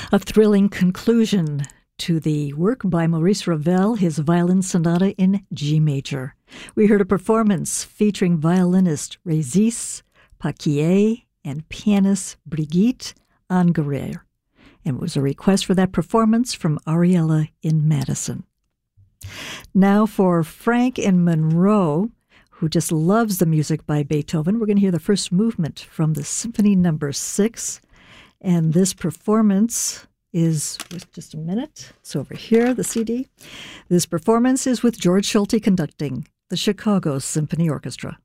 A thrilling conclusion to the work by Maurice Ravel, his violin sonata in G major. We heard a performance featuring violinist Régis Paquier and pianist Brigitte Angerer. And it was a request for that performance from Ariella in Madison. Now for Frank in Monroe, who just loves the music by Beethoven, we're going to hear the first movement from the Symphony No. 6. And this performance is, with just a minute, it's over here, the CD. This performance is with George Schulte conducting the Chicago Symphony Orchestra.